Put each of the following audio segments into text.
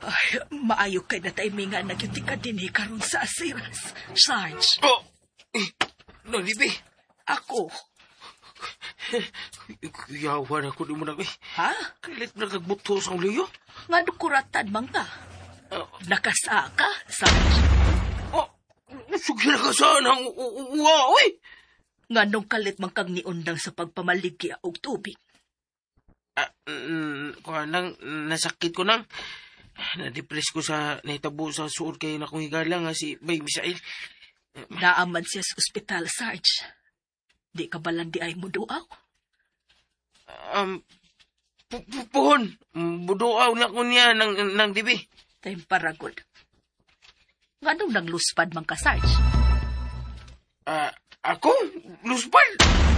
Ay, maayo kay na timingan na yung tika din karon sa asiras. Sarge. Oh! Nang Dibi. Ako. Yawan ako di mo na Ha? Kalit na kagbuto sa uliyo. Nga dukuratan bang ka? Nakasa ka, Sarge? Oh! Sige na ka sana ang uwa, oy! Nga nung kalit mang kang niundang sa pagpamaligya og tubig. Kuha nang, nasakit ko nang. Na-depress ko sa naitabo sa suod kay na kong higala nga si Bay Misael. Naaman siya sa ospital, Sarge. Di ka balang di ay mo duaw? Puhon, buduaw na ko niya ng Dibi. Time paragod. Nga nung nangluspad mang ka, Sarge? Ako? Luspad?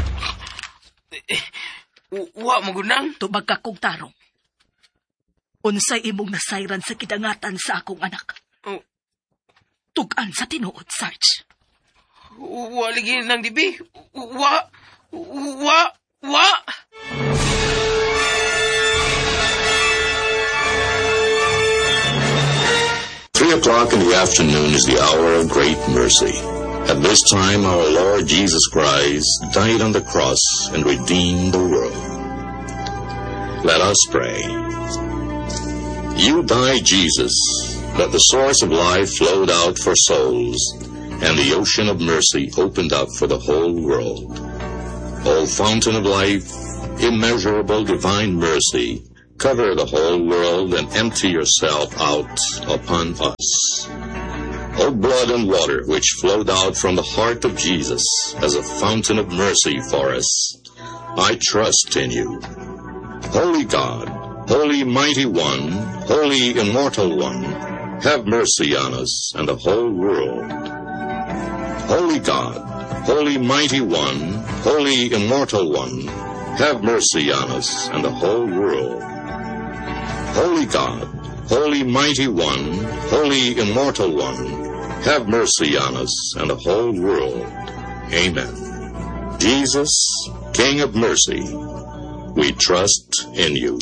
Wa magunang? Tubag ka kong tarong. Unsay imong nasayran sa kidangatan sa akong anak. Tugan sa tinuod, Sarge. Waligin ng Dibi. Wa! 3:00 in the afternoon is the hour of great mercy. At this time, our Lord Jesus Christ died on the cross and redeemed the world. Let us pray. You died, Jesus, that the source of life flowed out for souls, and the ocean of mercy opened up for the whole world. O fountain of life, immeasurable divine mercy, cover the whole world and empty yourself out upon us. O blood and water which flowed out from the heart of Jesus as a fountain of mercy for us, I trust in you. Holy God, Holy Mighty One, Holy Immortal One, have mercy on us and the whole world. Holy God, Holy Mighty One, Holy Immortal One, have mercy on us and the whole world. Holy God, Holy Mighty One, Holy Immortal One, have mercy on us and the whole world. Amen. Jesus, King of mercy, we trust in you.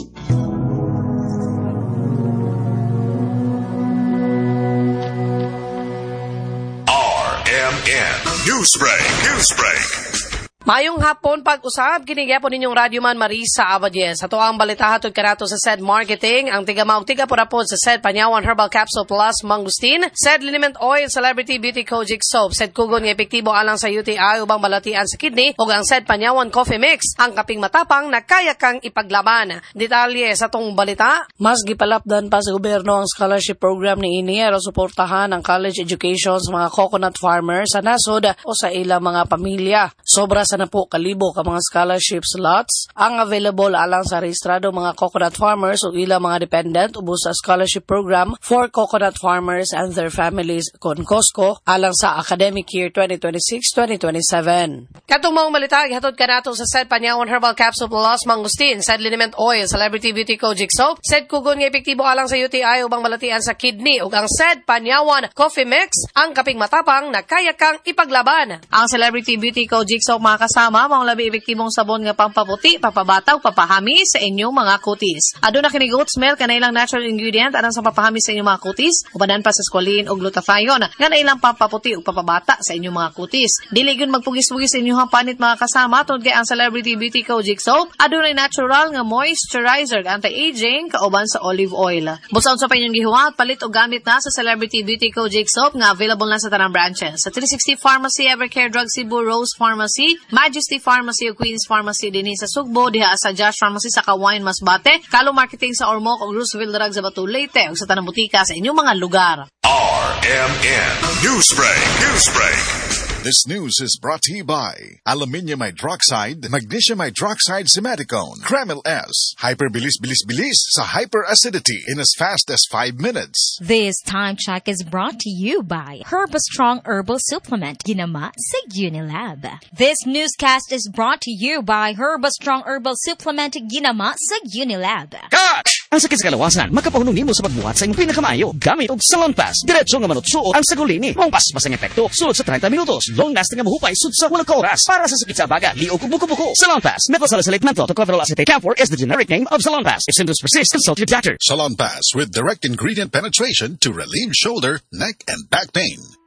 RMN Newsbreak. Mayong hapon pag-usab, kinigapon ninyong Radyo Man Marisa Abadies. Ato ang balitahatod kanato sa SED Marketing, ang tiga porapod sa SED Panyawan Herbal Capsule Plus Mangustin, SED Liniment Oil Celebrity Beauty Kojic Soap, SED Kugon nga epektibo alang sa UTI ubang balatian sa kidney, ug ang SED Panyawan Coffee Mix, ang kaping matapang na kaya kang ipaglaban. Detalye sa tong balita. Mas gipalapdan pa sa gobyerno ang scholarship program ni ini aron suportahan ang college education sa mga coconut farmers sa nasod o sa ilang mga pamilya. Sobra sa na po kalibo ka mga scholarship slots ang available alang sa rehistrado mga coconut farmers o ilang mga dependent ubos sa scholarship program for coconut farmers and their families kon COSCO alang sa academic year 2026-2027. Katong mga balita gihatod kanato sa SED Panyawan Herbal Capsule Plus Mangustin, SED Liniment Oil Celebrity Beauty Kojic Soap, SED Kugon nga epektibo alang sa UTI ubang balatian sa kidney ug ang SED Panyawan Coffee Mix, ang kaping matapang na kaya kang ipaglaban. Ang Celebrity Beauty Kojic Soap mga kasama, mga labi epektibong sabon nga pampaputi, papabataw, papahami sa inyong mga kutis. Aduna kini goat's milk na ilang natural ingredient alang sa papahami sa inyong mga kutis, ubanan pa sa squalene o glutathione nga na ilang pampaputi o papabata sa inyong mga kutis. Dili gyud magpugis-pugis sa inyong panit mga kasama tungod kay ang Celebrity Beauty Kojic Soap adunay natural nga moisturizer, anti-aging kauban sa olive oil. Busaon sa pa inyong gihuwat, palit o gamit na sa Celebrity Beauty Kojic Soap nga available na sa tanang branches. Sa 360 Pharmacy, Evercare Drug Cebu, Rose Pharmacy, Majesty Pharmacy o Queen's Pharmacy din sa Sugbo, diha sa Josh Pharmacy sa Kawayan Masbate, Kalo Marketing sa Ormoc o Roosevelt Drug sa Batu Leyte o sa tanang butika sa inyong mga lugar. RMN Newsbreak. This news is brought to you by Aluminium Hydroxide, Magnesium Hydroxide Simaticone, Kremil S, Hyperbilis-bilis-bilis sa hyperacidity in as fast as 5 minutes. This time check is brought to you by Herbastrong Herbal Supplement, ginama sa Unilab. This newscast is brought to you by Herbastrong Herbal Supplement, ginama sa Unilab. Cut! Ang sakit sa kalawasan, makapahunong nimo sa pagbuhat sa imong pinakamaayo. Gamit og Salon Pass. Diretso nga manutsuot ang sagulini. Mong paspasang epekto. Sulod sa 30 minutos. Long lasting nga mahupay sud sa walang oras. Para sa sakit sa baga, liog ug buko-buko. Salon Pass. Methylsalicylate menthol tocopherol acetate camphor is the generic name of Salon Pass. If symptoms persist, consult your doctor. Salon Pass with direct ingredient penetration to relieve shoulder, neck, and back pain.